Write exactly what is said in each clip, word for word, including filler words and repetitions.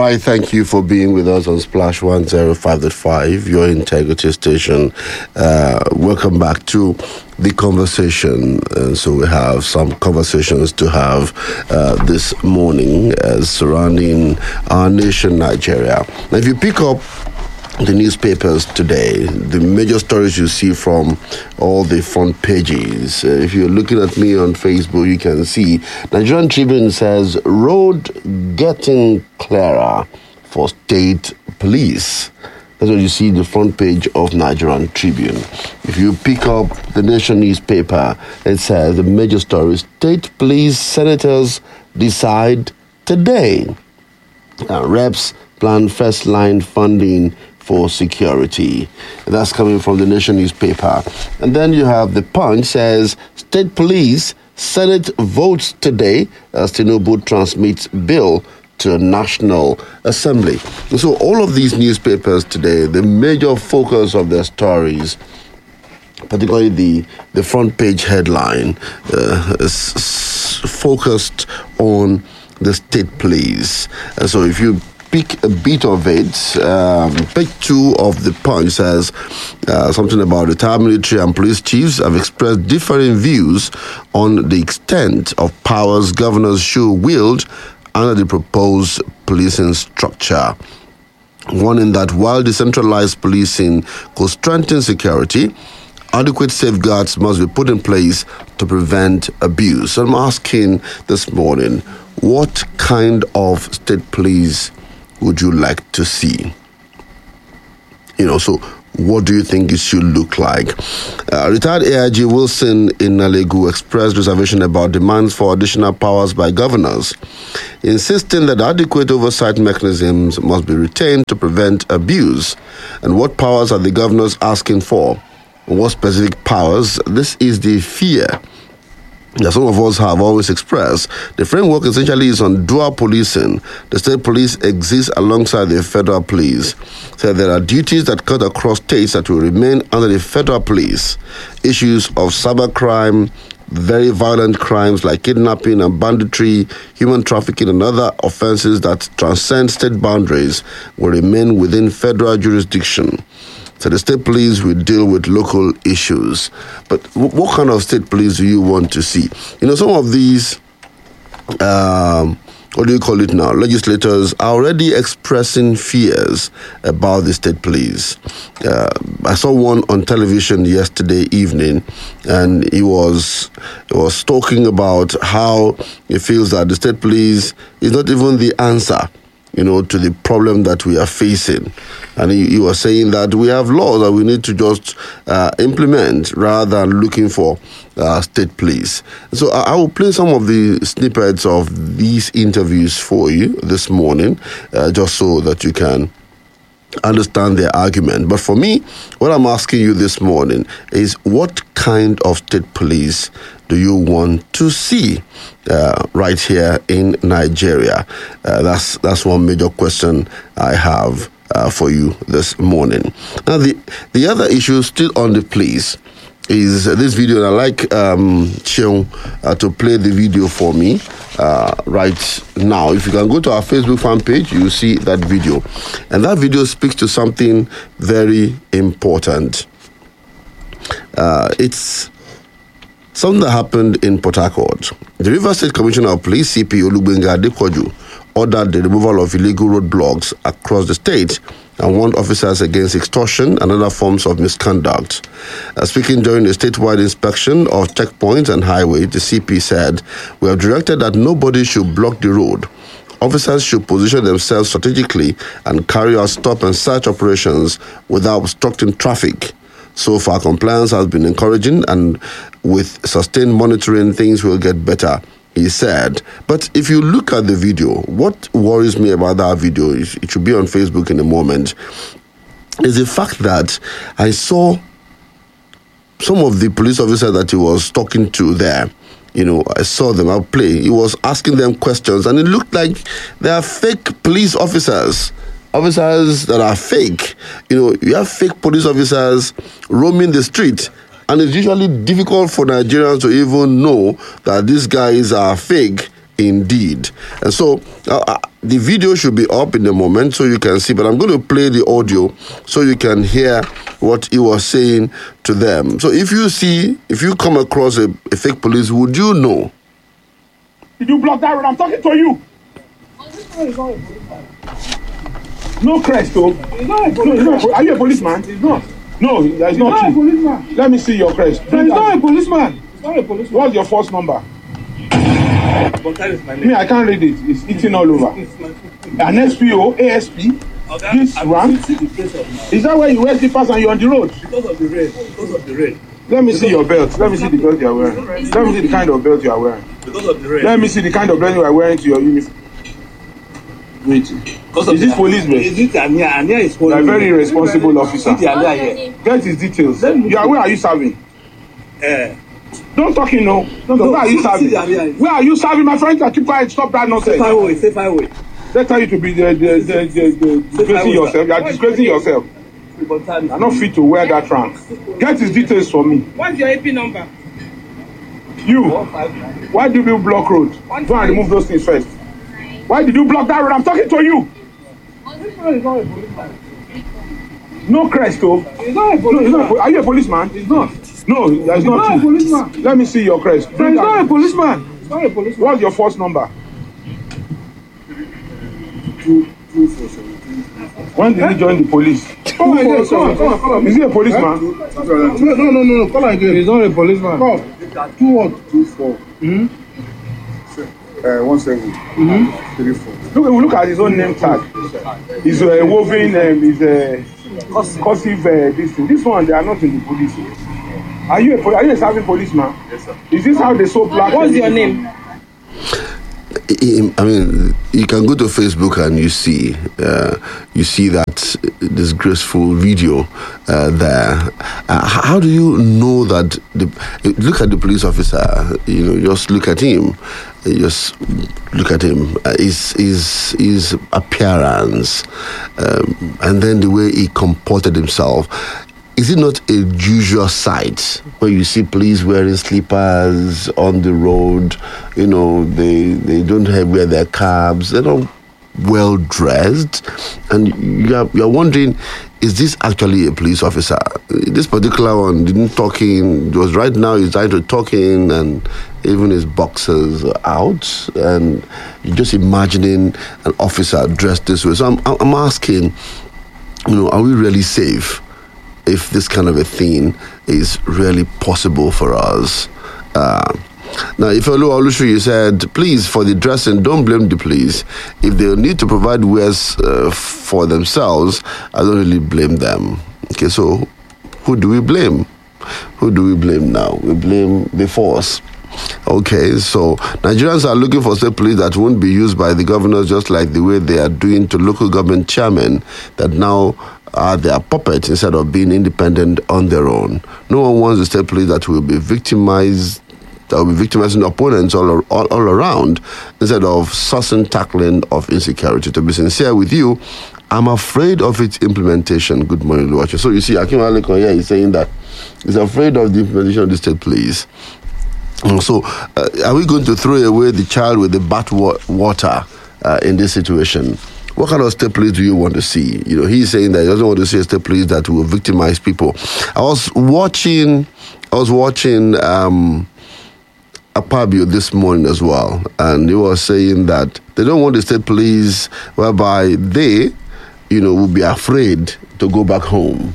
right, thank you for being with us on Splash one oh five point five, your integrity station. Uh, welcome back to the conversation. Uh, so we have some conversations to have uh, this morning uh, surrounding our nation, Nigeria. Now, if you pick up the newspapers today, the major stories you see from all the front pages. Uh, if you're looking at me on Facebook, you can see Nigerian Tribune says road getting clearer for state police. That's what you see the front page of Nigerian Tribune. If you pick up the Nation newspaper, it says the major story: state police senators decide today. Uh, reps plan first line funding for security. And that's coming from the Nation newspaper. And then you have the Punch says state police Senate votes today as Tinubu transmits bill to National Assembly. And so all of these newspapers today, the major focus of their stories, particularly the, the front page headline, uh, is focused on the state police. And so if you pick a bit of it, um, page two of the Punch says uh, something about retired military and police chiefs have expressed differing views on the extent of powers governors should wield under the proposed policing structure, warning that while decentralized policing could strengthen security, adequate safeguards must be put in place to prevent abuse. So I'm asking this morning, what kind of state police would you like to see? You know, so what do you think it should look like? Uh, retired A I G Wilson in Nalegu expressed reservation about demands for additional powers by governors, insisting that adequate oversight mechanisms must be retained to prevent abuse. And what powers are the governors asking for? What specific powers? This is the fear that some of us have always expressed. The framework essentially is on dual policing. The state police exists alongside the federal police. So there are duties that cut across states that will remain under the federal police. Issues of cybercrime, very violent crimes like kidnapping and banditry, human trafficking and other offenses that transcend state boundaries will remain within federal jurisdiction. So the state police will deal with local issues. But w- what kind of state police do you want to see? You know, some of these, um, what do you call it now? Legislators are already expressing fears about the state police. Uh, I saw one on television yesterday evening, and he was he was talking about how he feels that the state police is not even the answer, you know, to the problem that we are facing. And he, he was saying that we have laws that we need to just uh, implement rather than looking for uh, state police. So I, I will play some of the snippets of these interviews for you this morning, uh, just so that you can understand their argument. But for me, what I'm asking you this morning is, what kind of state police do you want to see uh, right here in Nigeria? Uh, that's that's one major question I have uh, for you this morning. Now, the, the other issue still on the police is this video, and I like um, Cheung uh, to play the video for me uh, right now. If you can go to our Facebook fan page, you will see that video. And that video speaks to something very important. Uh, it's something that happened in Port Harcourt. The Rivers State Commissioner of Police, C P Olubenga Adepoju, ordered the removal of illegal roadblocks across the state and warned officers against extortion and other forms of misconduct. Uh, speaking during a statewide inspection of checkpoints and highways, the C P said, "We have directed that nobody should block the road. Officers should position themselves strategically and carry out stop and search operations without obstructing traffic. So far, compliance has been encouraging, and with sustained monitoring, things will get better," he said. But if you look at the video, what worries me about that video, it should be on Facebook in a moment, is the fact that I saw some of the police officers that he was talking to there. You know, I saw them, I'll play. He was asking them questions, and it looked like they are fake police officers. Officers that are fake. You know, you have fake police officers roaming the street, and it's usually difficult for Nigerians to even know that these guys are fake indeed. And so, uh, the video should be up in the moment so you can see, but I'm going to play the audio so you can hear what he was saying to them. So if you see, if you come across a, a fake police, would you know? Did you block that road? I'm talking to you. No crest, though. He's not a policeman. No, are you a policeman? He's not. No, it's not, not a policeman. Let me see your crest. No, he's not a policeman. He's not a policeman. What's your first number? Me, I can't read it. It's eating all over. An S P O, A S P. Okay. This rank. Is that why you wear slippers and you're on the road? Because of the rain. Because of the rain. Let me see your belt. Let me see the belt you are wearing. Let me see the kind of belt you are wearing. Because of the rain. Let me see the kind of belt you are wearing to your uniform. Wait. Is this policeman? Is it Ania? Ania is you are a very responsible officer. Get his details. You are, where are you serving? Uh, Don't talk, you know. Don't talk. Where are you serving? Where are you serving, my friend? Keep quiet. Stop that nonsense. Safe highway. Safe highway. They tell you to be the, the, the, the, the disgracing yourself. You are disgracing yourself. You are not fit to wear that rank. Get his details for me. What's your A P number? You. Why did you block road? Go and remove those things first. Why did you block that road? I'm talking to you. No crest, though. He's not a policeman. No, are you a policeman? He's not. No, he's not, not a policeman. Let me see your crest. No, he's not a policeman. He's not a policeman. What's your first number? two, two, four, seven, two, when did he join the police? Come on, again. Come on, come on, come on. Is he a policeman? Huh? No, no, no, no. Come on again. He's not a policeman. Come. Two one, two four. Mm-hmm. Uh, one seven. Mm-hmm. Three four. Look, look at his own name tag. He's a uh, woven. Um, he's a cursive. Uh, this thing. This one, they are not in the police. Are you a are you a serving policeman? Yes, sir. Is this how they sew black? What's your name? I mean, you can go to Facebook and you see uh, you see that disgraceful video uh, there. Uh, how do you know that? The, look at the police officer. You know, just look at him. Just look at him. Uh, his his his appearance, um, and then the way he comported himself. Is it not a usual sight where you see police wearing slippers on the road? You know, they they don't have wear their cabs. They're not well dressed, and you're you're wondering, is this actually a police officer? This particular one didn't talk in. It was right now he's trying to talk in, and even his boxers are out, and you're just imagining an officer dressed this way. So I'm I'm asking, you know, are we really safe if this kind of a thing is really possible for us? Uh, now, if Olu Olushu, you said, please, for the dressing, don't blame the police. If they need to provide wares uh, for themselves, I don't really blame them. Okay, so who do we blame? Who do we blame now? We blame the force. Okay, so Nigerians are looking for state police that won't be used by the governors just like the way they are doing to local government chairmen that now are their puppets instead of being independent on their own. No one wants a state police that will be victimized, that will be victimizing opponents all, all, all around instead of sussing tackling of insecurity. To be sincere with you, I'm afraid of its implementation. Good morning, Luwache. So you see, Akim Aleko here is saying that he's afraid of the implementation of the state police. So, uh, are we going to throw away the child with the bathwater uh, in this situation? What kind of state police do you want to see? You know, he's saying that he doesn't want to see a state police that will victimize people. I was watching, I was watching um, Akpabio this morning as well, and he was saying that they don't want the state police whereby they, you know, will be afraid to go back home.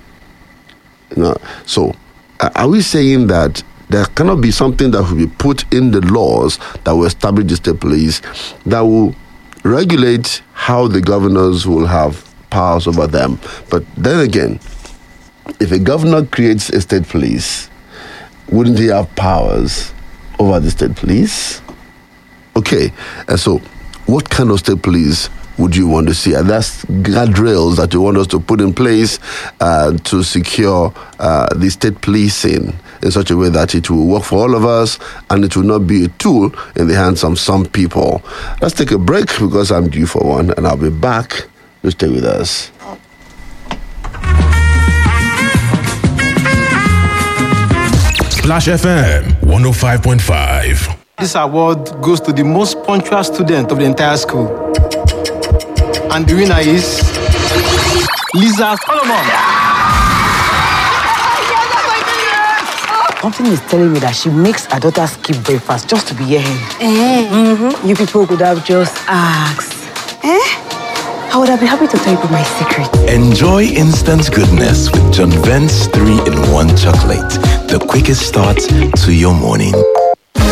You know, so uh, are we saying that there cannot be something that will be put in the laws that will establish the state police that will regulate how the governors will have powers over them? But then again, if a governor creates a state police, wouldn't he have powers over the state police? Okay, and so what kind of state police would you want to see? And that's guardrails that you want us to put in place uh, to secure uh, the state policing in such a way that it will work for all of us and it will not be a tool in the hands of some people. Let's take a break because I'm due for one and I'll be back. You stay with us. Splash F M one oh five point five. This award goes to the most punctual student of the entire school. And the winner is Lisa Solomon. Something is telling me that she makes her daughter skip breakfast just to be here. Eh? Mm-hmm. You people could have just asked. Eh? I would have been happy to tell you my secret. Enjoy instant goodness with John Vent's three in one chocolate. The quickest start to your morning.